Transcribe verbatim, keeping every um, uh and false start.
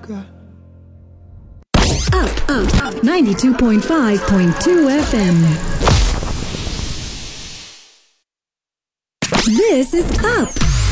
Up, up, ninety-two point five point two F M. This is Up.